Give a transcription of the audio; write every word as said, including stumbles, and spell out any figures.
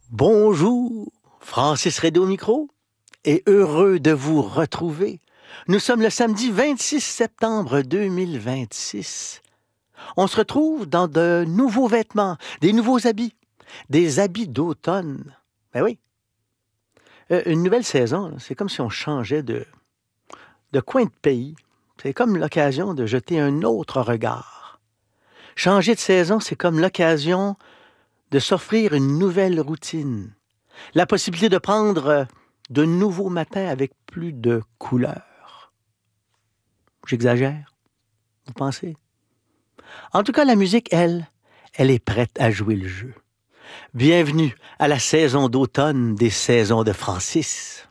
Bonjour, Francis Redé au micro, et heureux de vous retrouver. Nous sommes le samedi vingt-six septembre deux mille vingt-six. On se retrouve dans de nouveaux vêtements, des nouveaux habits, des habits d'automne. Ben oui. Euh, une nouvelle saison, là, c'est comme si on changeait de, de coin de pays. C'est comme l'occasion de jeter un autre regard. Changer de saison, c'est comme l'occasion de s'offrir une nouvelle routine. La possibilité de prendre de nouveaux matins avec plus de couleurs. J'exagère? Vous pensez? En tout cas, la musique, elle, elle est prête à jouer le jeu. Bienvenue à la saison d'automne des saisons de Francis.